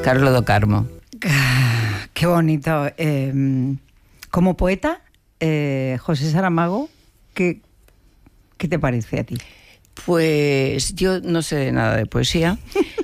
Carlos do Carmo. Qué bonito. Como poeta, José Saramago, ¿qué te parece a ti? Pues yo no sé nada de poesía.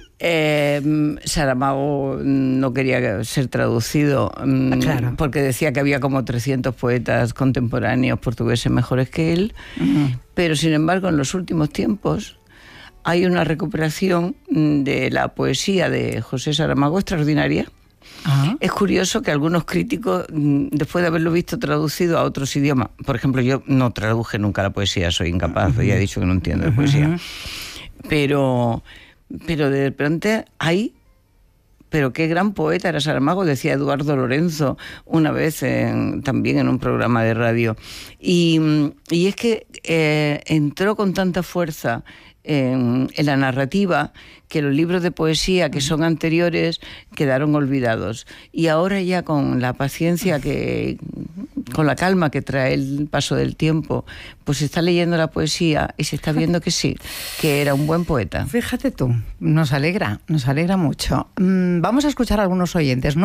Saramago no quería ser traducido, claro, porque decía que había como 300 poetas contemporáneos portugueses mejores que él. Pero sin embargo, en los últimos tiempos hay una recuperación de la poesía de José Saramago extraordinaria. Es curioso que algunos críticos, después de haberlo visto traducido a otros idiomas, por ejemplo, yo no traduje nunca la poesía, soy incapaz, ya he dicho que no entiendo de poesía, pero de repente pero qué gran poeta era Saramago, decía Eduardo Lorenzo una vez también en un programa de radio. Y es que entró con tanta fuerza en la narrativa que los libros de poesía que son anteriores quedaron olvidados. Y ahora ya con la paciencia, con la calma que trae el paso del tiempo, pues se está leyendo la poesía y se está viendo que sí, que era un buen poeta. Fíjate tú, nos alegra mucho. Vamos a escuchar a algunos oyentes.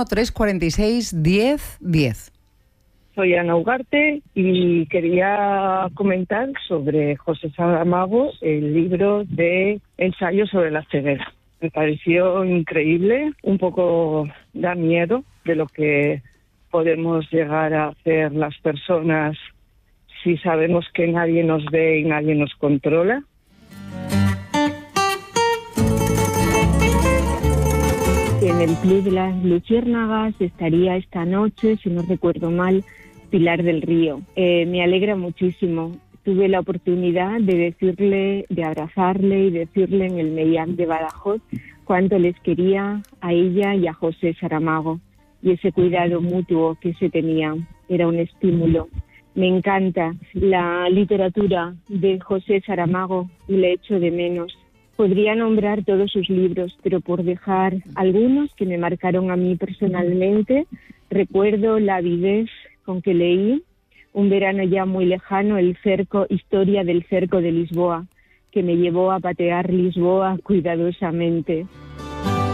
913461010. Soy Ana Ugarte y quería comentar sobre José Saramago, el libro de ensayo sobre la ceguera. Me pareció increíble, un poco da miedo de lo que podemos llegar a hacer las personas si sabemos que nadie nos ve y nadie nos controla. En el Club de las Luciérnagas estaría esta noche, si no recuerdo mal, Pilar del Río. Me alegra muchísimo. Tuve la oportunidad de decirle, de abrazarle y decirle en el Meyán de Badajoz cuánto les quería a ella y a José Saramago. Y ese cuidado mutuo que se tenían era un estímulo. Me encanta la literatura de José Saramago y le echo de menos. Podría nombrar todos sus libros, pero por dejar algunos que me marcaron a mí personalmente, recuerdo la avidez con que leí, un verano ya muy lejano, Historia del cerco de Lisboa, que me llevó a patear Lisboa cuidadosamente.